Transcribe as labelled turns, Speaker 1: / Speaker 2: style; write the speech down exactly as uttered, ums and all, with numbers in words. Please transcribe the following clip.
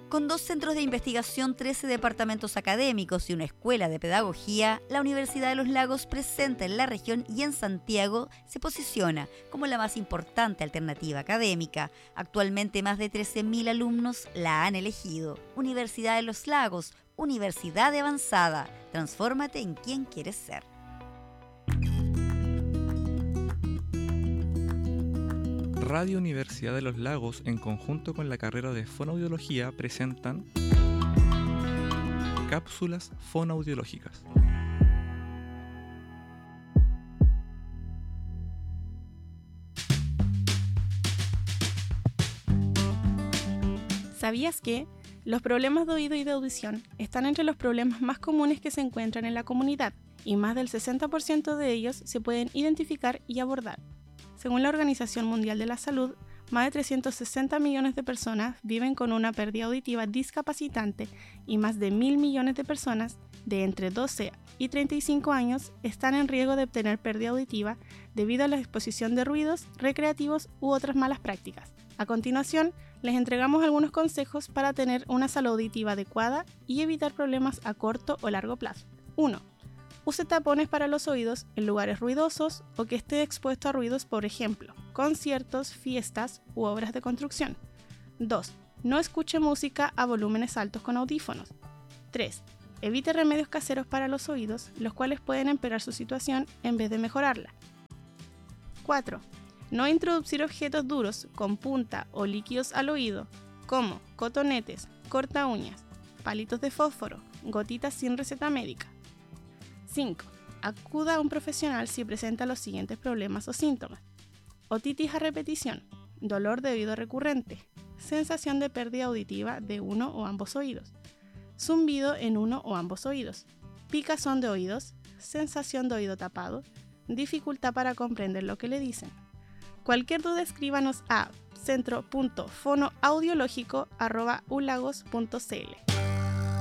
Speaker 1: Con dos centros de investigación, trece departamentos académicos y una escuela de pedagogía, la Universidad de los Lagos, presente en la región y en Santiago, se posiciona como la más importante alternativa académica. Actualmente más de trece mil alumnos la han elegido. Universidad de los Lagos, universidad de avanzada. Transfórmate en quien quieres ser.
Speaker 2: Radio Universidad de los Lagos, en conjunto con la carrera de Fonoaudiología, presentan Cápsulas Fonoaudiológicas.
Speaker 3: ¿Sabías que los problemas de oído y de audición están entre los problemas más comunes que se encuentran en la comunidad y más del sesenta por ciento de ellos se pueden identificar y abordar? Según la Organización Mundial de la Salud, más de trescientos sesenta millones de personas viven con una pérdida auditiva discapacitante y más de mil millones de personas de entre doce y treinta y cinco años están en riesgo de obtener pérdida auditiva debido a la exposición de ruidos recreativos u otras malas prácticas. A continuación, les entregamos algunos consejos para tener una salud auditiva adecuada y evitar problemas a corto o largo plazo. uno. Use tapones para los oídos en lugares ruidosos o que esté expuesto a ruidos, por ejemplo, conciertos, fiestas u obras de construcción. dos. No escuche música a volúmenes altos con audífonos. tres. Evite remedios caseros para los oídos, los cuales pueden empeorar su situación en vez de mejorarla. cuatro. No introducir objetos duros con punta o líquidos al oído, como cotonetes, corta uñas, palitos de fósforo, gotitas sin receta médica. cinco. Acuda a un profesional si presenta los siguientes problemas o síntomas: otitis a repetición, dolor de oído recurrente, sensación de pérdida auditiva de uno o ambos oídos, zumbido en uno o ambos oídos, picazón de oídos, sensación de oído tapado, dificultad para comprender lo que le dicen. Cualquier duda, escríbanos a centro punto fonoaudiológico arroba ulagos punto c l.